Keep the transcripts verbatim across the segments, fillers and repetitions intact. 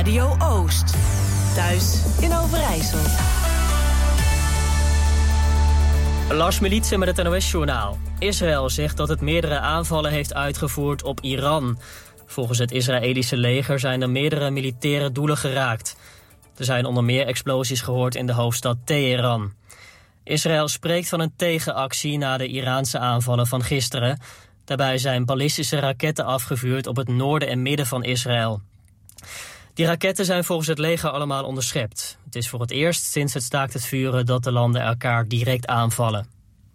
Radio Oost. Thuis in Overijssel. Lars Militsen met het N O S-journaal. Israël zegt dat het meerdere aanvallen heeft uitgevoerd op Iran. Volgens het Israëlische leger zijn er meerdere militaire doelen geraakt. Er zijn onder meer explosies gehoord in de hoofdstad Teheran. Israël spreekt van een tegenactie na de Iraanse aanvallen van gisteren. Daarbij zijn ballistische raketten afgevuurd op het noorden en midden van Israël. Die raketten zijn volgens het leger allemaal onderschept. Het is voor het eerst sinds het staakt het vuren dat de landen elkaar direct aanvallen.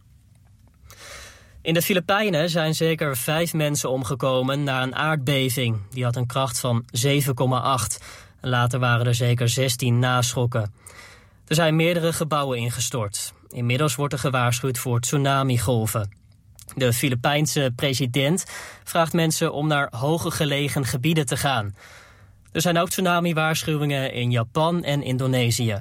In de Filipijnen zijn zeker vijf mensen omgekomen na een aardbeving. Die had een kracht van zeven komma acht. En later waren er zeker zestien naschokken. Er zijn meerdere gebouwen ingestort. Inmiddels wordt er gewaarschuwd voor tsunamigolven. De Filipijnse president vraagt mensen om naar hoger gelegen gebieden te gaan. Er zijn ook tsunami-waarschuwingen in Japan en Indonesië.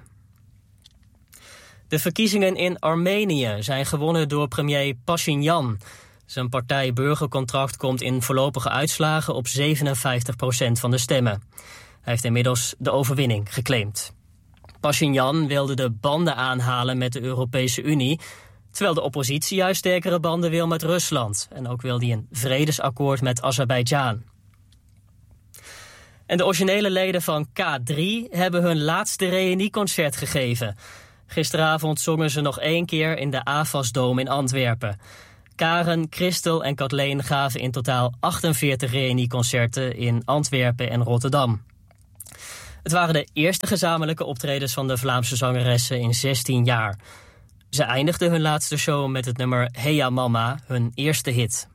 De verkiezingen in Armenië zijn gewonnen door premier Pashinyan. Zijn partij Burgercontract komt in voorlopige uitslagen op zevenenvijftig procent van de stemmen. Hij heeft inmiddels de overwinning geclaimd. Pashinyan wilde de banden aanhalen met de Europese Unie, terwijl de oppositie juist sterkere banden wil met Rusland. En ook wil hij een vredesakkoord met Azerbeidzjan. En de originele leden van K drie hebben hun laatste reunieconcert gegeven. Gisteravond zongen ze nog één keer in de Avasdome in Antwerpen. Karen, Christel en Kathleen gaven in totaal achtenveertig reunieconcerten in Antwerpen en Rotterdam. Het waren de eerste gezamenlijke optredens van de Vlaamse zangeressen in zestien jaar. Ze eindigden hun laatste show met het nummer Heya Mama, hun eerste hit.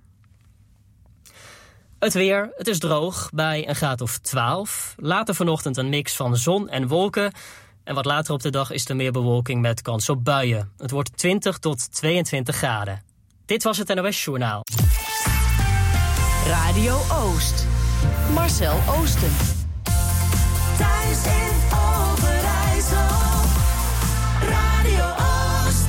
Het weer, het is droog bij een graad of twaalf. Later vanochtend een mix van zon en wolken. En wat later op de dag is er meer bewolking met kans op buien. Het wordt twintig tot tweeëntwintig graden. Dit was het N O S-journaal. Radio Oost. Marcel Oosten. Thuis in Overijssel. Radio Oost.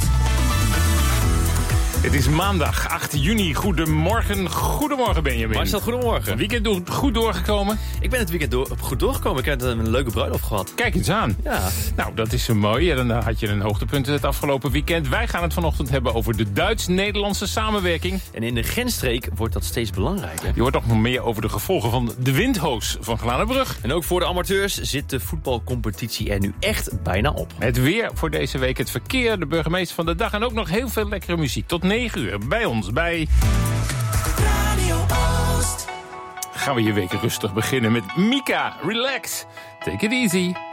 Het is maandag acht juni. Goedemorgen. Goedemorgen Benjamin. Marcel, goedemorgen. Weekend do- goed doorgekomen? Ik ben het weekend door, goed doorgekomen. Ik heb een leuke bruiloft gehad. Kijk eens aan. Ja. Nou, dat is zo mooi. En dan had je een hoogtepunt het afgelopen weekend. Wij gaan het vanochtend hebben over de Duits-Nederlandse samenwerking. En in de grensstreek wordt dat steeds belangrijker. Je hoort nog nog meer over de gevolgen van de windhoos van Glanenbrug. En ook voor de amateurs zit de voetbalcompetitie er nu echt bijna op. Het weer voor deze week, het verkeer, de burgemeester van de dag... en ook nog heel veel lekkere muziek. Tot negen uur bij ons, bij Radio Oost. gaan we je week rustig beginnen met Mika. Relax. Take it easy.